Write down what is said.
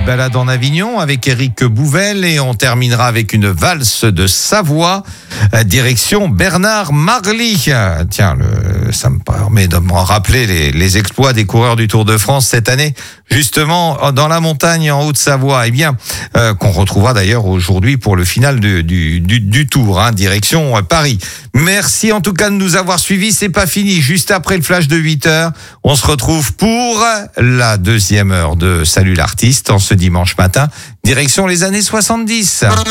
petite balade en Avignon avec Éric Bouvel et on terminera avec une valse de Savoie, direction Bernard Marly. Tiens, ça me permet de me rappeler les exploits des coureurs du Tour de France cette année, justement dans la montagne en Haute-Savoie. Eh bien, qu'on retrouvera d'ailleurs aujourd'hui pour le final du Tour, direction Paris. Merci en tout cas de nous avoir suivis. C'est pas fini. Juste après le flash de 8h, on se retrouve pour la deuxième heure de Salut l'artiste en ce dimanche matin. Direction les années 70.